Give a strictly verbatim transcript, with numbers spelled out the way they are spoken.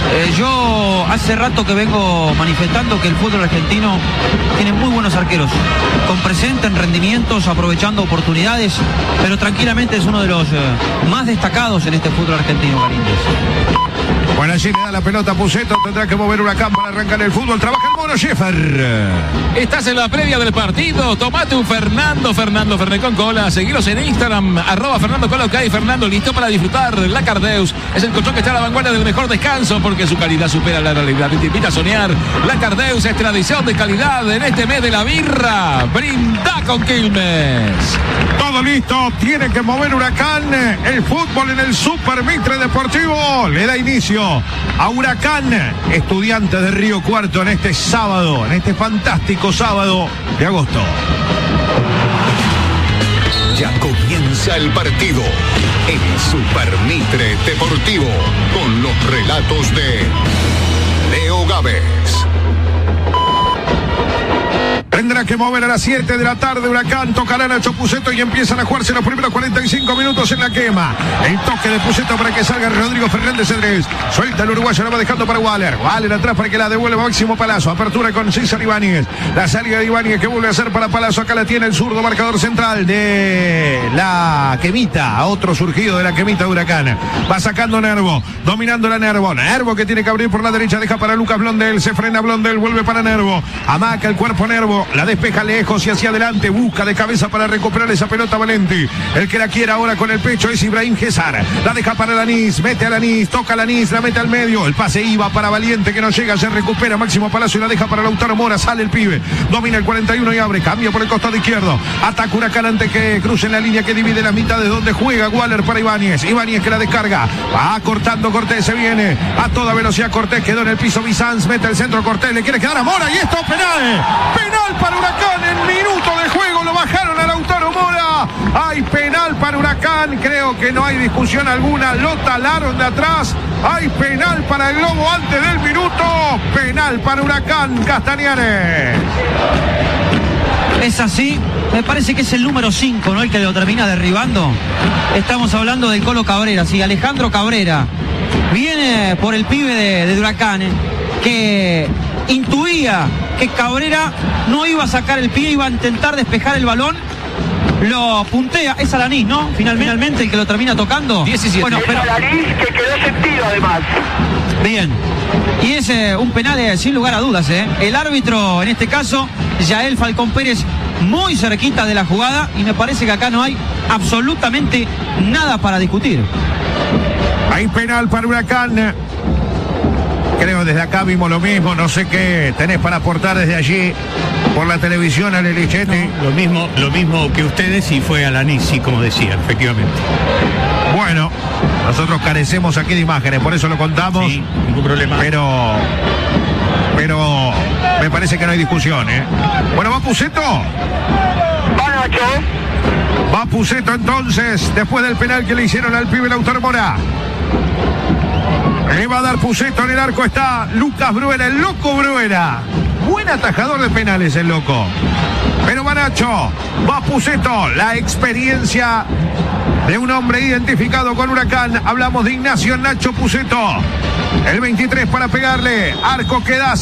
Eh, yo hace rato que vengo manifestando que el fútbol argentino tiene muy buenos arqueros, con presente en rendimientos, aprovechando oportunidades, pero tranquilamente es uno de los eh, más destacados en este fútbol argentino, Galíndez. Bueno, allí le da la pelota a Pusetto, tendrá que mover Huracán para arrancar el fútbol. Trabaja el mono Schäfer. Estás en la previa del partido. Tomate un Fernando, Fernando Fernet con cola. Seguilos en Instagram, arroba Fernando Cola, ok. Fernando, listo para disfrutar. La Cardeus es el colchón que está a la vanguardia del mejor descanso porque su calidad supera la realidad. Y te invita a soñar. La Cardeus es tradición de calidad en este mes de la birra. Brinda con Quilmes. Todo listo, tiene que mover Huracán. El fútbol en el Super Mitre Deportivo le da inicio a Huracán, Estudiantes de Río Cuarto, en este sábado, en este fantástico sábado de agosto. Ya comienza el partido. El Super Mitre Deportivo, con los relatos de Leo Gávez. Tendrá que mover a las siete de la tarde Huracán, tocará Nacho Pusetto y empiezan a jugarse los primeros cuarenta y cinco minutos en la quema. El toque de Pusetto para que salga Rodrigo Fernández Cedrés. Suelta el uruguayo, la va dejando para Waller. Waller atrás para que la devuelva Máximo Palazzo. Apertura con César Ibáñez. La salida de Ibáñez que vuelve a hacer para Palazzo. Acá la tiene el zurdo marcador central de la quemita. A otro surgido de la quemita de Huracán. Va sacando Nervo, dominando la Nervo. Nervo que tiene que abrir por la derecha, deja para Lucas Blondel. Se frena Blondel, vuelve para Nervo. Amaca el cuerpo Nervo. La despeja lejos y hacia adelante. Busca de cabeza para recuperar esa pelota Valenti. El que la quiere ahora con el pecho es Ibrahim Gesar. La deja para Lanís. Mete a Lanís. Toca a Lanís. La mete al medio. El pase iba para Valiente que no llega. Se recupera Máximo Palacio y la deja para Lautaro Mora. Sale el pibe. Domina el cuarenta y uno y abre. Cambia por el costado izquierdo. Ataca Huracán antes que cruce en la línea que divide las mitades donde juega Waller para Ibáñez. Ibáñez que la descarga. Va cortando Cortés. Se viene a toda velocidad Cortés. Quedó en el piso Bizanz. Mete el centro Cortés. Le quiere quedar a Mora. Y esto penal. Penal para Huracán. En minuto de juego lo bajaron a Lautaro Mora. Hay penal para Huracán. Creo que no hay discusión alguna. Lo talaron de atrás. Hay penal para el Globo antes del minuto. Penal para Huracán. Castañares. Es así. Me parece que es el número cinco, ¿no? El que lo termina derribando. Estamos hablando del Colo Cabrera, sí, Alejandro Cabrera. Viene por el pibe de, de Huracán, ¿eh? Que intuía que Cabrera no iba a sacar el pie, iba a intentar despejar el balón. Lo puntea, es Alanís, ¿no? Finalmente el que lo termina tocando. diecisiete. Bueno, pero Alanís que quedó sentido además. Bien. Y es eh, un penal eh, sin lugar a dudas, ¿eh? El árbitro, en este caso, Yael Falcón Pérez, muy cerquita de la jugada. Y me parece que acá no hay absolutamente nada para discutir. Hay penal para Huracán. Creo desde acá vimos lo mismo, no sé qué tenés para aportar desde allí por la televisión al Elichetti. No, lo mismo, lo mismo que ustedes y fue Alanís, sí, como decía, efectivamente. Bueno, nosotros carecemos aquí de imágenes, por eso lo contamos. Sí, ningún problema. Pero, pero me parece que no hay discusión, ¿eh? Bueno, va Pusetto. Va Nacho. Va Pusetto entonces, después del penal que le hicieron al pibe Lautaro Mora. Le va a dar Pusetto en el arco, está Lucas Bruera, el loco Bruera. Buen atajador de penales el loco. Pero va Nacho, va Pusetto, la experiencia de un hombre identificado con Huracán. Hablamos de Ignacio Nacho Pusetto. El veintitrés para pegarle, arco que da hacia la calle Luna. Acaba Nacho, va Pusetto, tiró. ¡Gol! ¡Gol! ¡Gol! ¡Gol! ¡Gol! ¡Gol! ¡Gol! ¡Gol! ¡Gol! ¡Gol! ¡Gol! ¡Gol! ¡Gol! ¡Gol! ¡Gol! ¡Gol!